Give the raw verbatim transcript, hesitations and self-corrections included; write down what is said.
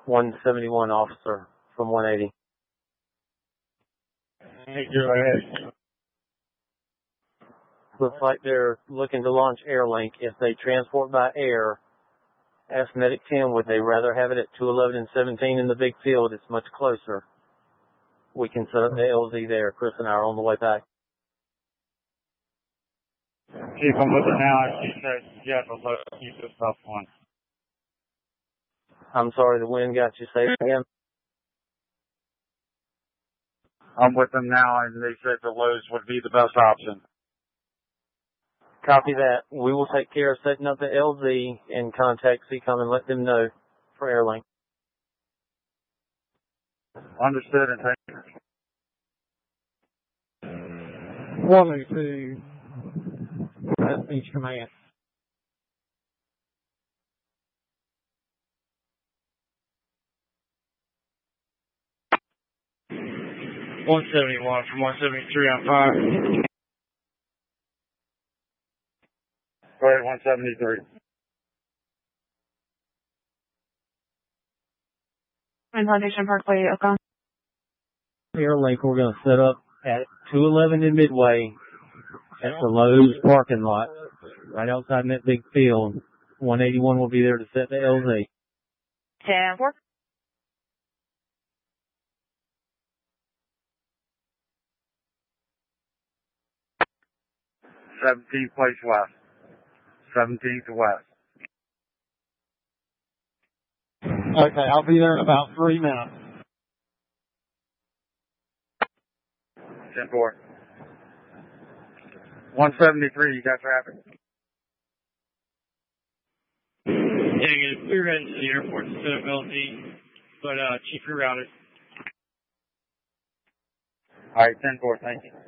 one seventy-one officer from one eighty. Hey, go ahead. Looks like they're looking to launch Airlink. If they transport by air, ask Medic ten, would they rather have it at two eleven and seventeen in the big field? It's much closer. We can set up the L Z there. Chris and I are on the way back. Chief, I'm with it now. She says, yeah, but let's keep this tough one. I'm sorry, the wind got you. Say it again. I'm with them now, and they said the Lowe's would be the best option. Copy that. We will take care of setting up the L Z and contact C COM and let them know for Airlink. Understood, and thank you. one oh two. That's each command. one seventy-one from one seventy-three on fire. Go ahead, one seventy-three. And Foundation Parkway, Oka. Airlink, we're going to set up at two eleven in Midway at the Lowe's parking lot, right outside in that big field. one eighty-one will be there to set the L Z. ten four. seventeenth place west. seventeenth west. Okay, I'll be there in about three minutes. ten four. one seventy-three, you got traffic? Yeah, we're ready to the airport to set up L Z, but uh, Chief, rerouted. All right, ten four, thank you.